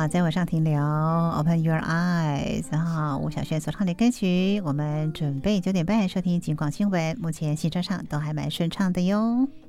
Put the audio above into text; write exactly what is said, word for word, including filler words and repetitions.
在我上停留 Open Your Eyes 哈，吴小轩所唱的歌曲，我们准备九点半收听警广新闻，目前行车上都还蛮顺畅的哟。